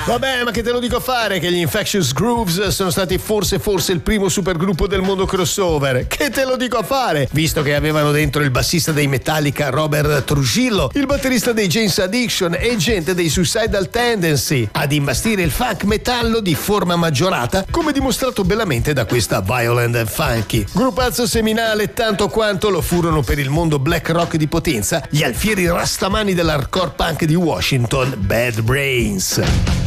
Vabbè, ma che te lo dico a fare che gli Infectious Grooves sono stati forse il primo supergruppo del mondo crossover. Che te lo dico a fare, visto che avevano dentro il bassista dei Metallica Robert Trujillo, il batterista dei Jane's Addiction e gente dei Suicidal Tendency, ad imbastire il funk metallo di forma maggiorata, come dimostrato bellamente da questa Violent and Funky. Gruppazzo seminale tanto quanto lo furono per il mondo black rock di potenza gli alfieri rastamani dell'hardcore punk di Washington, Bad Brains.